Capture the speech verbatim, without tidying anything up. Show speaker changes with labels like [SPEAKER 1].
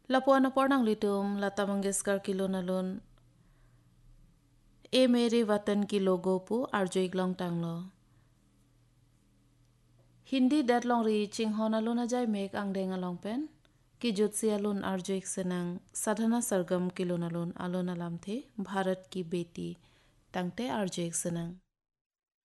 [SPEAKER 1] Lapuan na pornang litum Lata Mangeshkar kilo nalun ए मेरे वतन की लोगो पु आरजो इगलोंग टांगलो हिंदी डेटलोंग री चिंग होना लुना जाय मेक आंग देंग along pen कि जुत्सी अलुन आरजो एक सेनंग साधना सरगम किलो नलुन आलोना लामथे भारत की बेटी टांगते आरजो एक सेनंग